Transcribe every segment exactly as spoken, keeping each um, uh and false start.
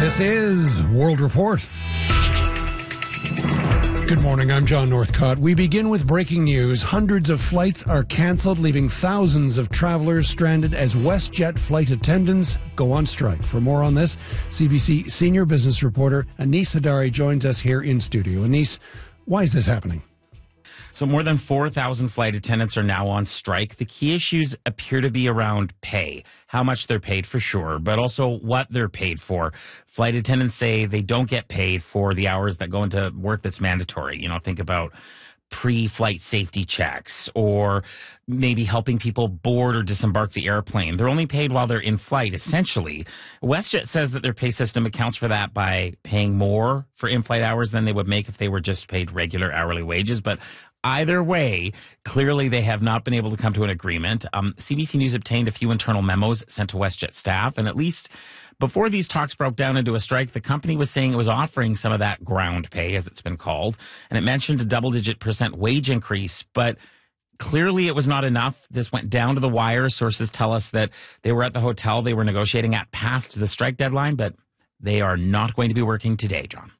This is World Report. Good morning, I'm John Northcott. We begin with breaking news. Hundreds of flights are cancelled, leaving thousands of travelers stranded as WestJet flight attendants go on strike. For more on this, C B C senior business reporter Anis Hadari joins us here in studio. Anis, why is this happening? So more than four thousand flight attendants are now on strike. The key issues appear to be around pay, how much they're paid for sure, but also what they're paid for. Flight attendants say they don't get paid for the hours that go into work that's mandatory. You know, think about pre-flight safety checks or maybe helping people board or disembark the airplane. They're only paid while they're in flight, essentially. WestJet says that their pay system accounts for that by paying more for in-flight hours than they would make if they were just paid regular hourly wages. But either way, clearly they have not been able to come to an agreement. Um, C B C News obtained a few internal memos sent to WestJet staff, and at least before these talks broke down into a strike, the company was saying it was offering some of that ground pay, as it's been called, and it mentioned a double-digit percent wage increase, but clearly it was not enough. This went down to the wire. Sources tell us that they were at the hotel they were negotiating at past the strike deadline, but they are not going to be working today, John.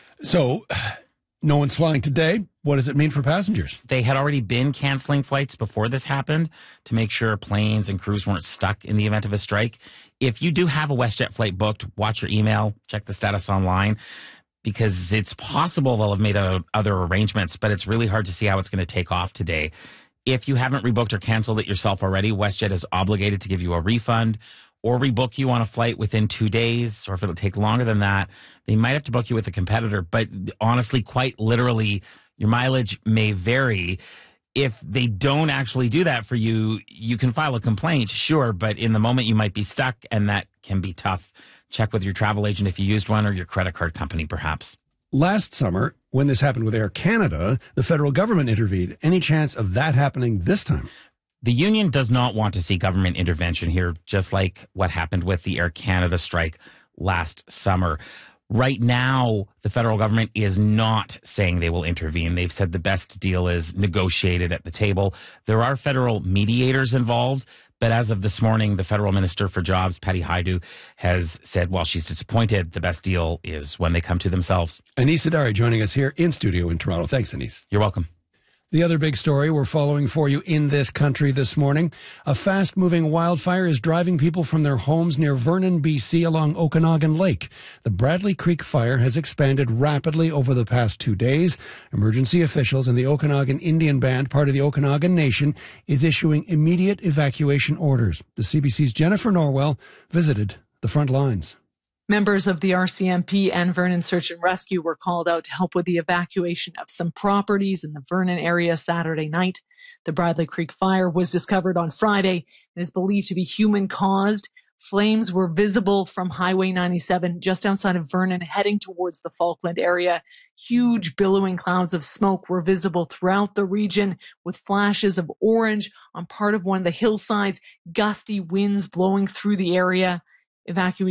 So, no one's flying today. What does it mean for passengers? They had already been canceling flights before this happened to make sure planes and crews weren't stuck in the event of a strike. If you do have a WestJet flight booked, watch your email, check the status online, because it's possible they'll have made other arrangements, but it's really hard to see how it's going to take off today. If you haven't rebooked or canceled it yourself already, WestJet is obligated to give you a refund or rebook you on a flight within two days, or if it'll take longer than that, they might have to book you with a competitor. But honestly, quite literally, your mileage may vary. If they don't actually do that for you, you can file a complaint, sure, but in the moment you might be stuck, and that can be tough. Check with your travel agent if you used one, or your credit card company, perhaps. Last summer, when this happened with Air Canada, the federal government intervened. Any chance of that happening this time? The union does not want to see government intervention here, just like what happened with the Air Canada strike last summer. Right now, the federal government is not saying they will intervene. They've said the best deal is negotiated at the table. There are federal mediators involved, but as of this morning, the federal minister for jobs, Patty Hajdu, has said, while she's disappointed, the best deal is when they come to themselves. Anis Hadari joining us here in studio in Toronto. Thanks, Anis. You're welcome. The other big story we're following for you in this country this morning, a fast-moving wildfire is driving people from their homes near Vernon, B C along Okanagan Lake. The Bradley Creek fire has expanded rapidly over the past two days. Emergency officials and the Okanagan Indian Band, part of the Okanagan Nation, is issuing immediate evacuation orders. The C B C's Jennifer Norwell visited the front lines. Members of the R C M P and Vernon Search and Rescue were called out to help with the evacuation of some properties in the Vernon area Saturday night. The Bradley Creek fire was discovered on Friday and is believed to be human-caused. Flames were visible from Highway ninety-seven just outside of Vernon, heading towards the Falkland area. Huge billowing clouds of smoke were visible throughout the region, with flashes of orange on part of one of the hillsides, gusty winds blowing through the area. Evacuees